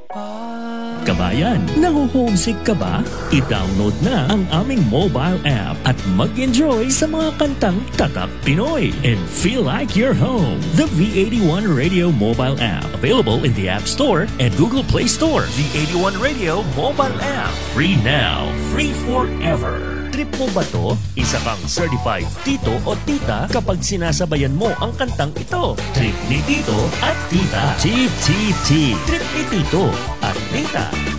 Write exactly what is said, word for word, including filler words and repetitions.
Kabayan, naho-homesick ka ba? I-download na ang aming mobile app at mag-enjoy sa mga kantang Tatak Pinoy and feel like you're home. The V eighty-one Radio mobile app, available in the App Store and Google Play Store. V eighty-one Radio mobile app, free now, free forever. Trip mo ba to? Isa kang certified tito o tita kapag sinasabayan mo ang kantang ito. Trip ni tito at tita. T T T. Trip ni tito at tita.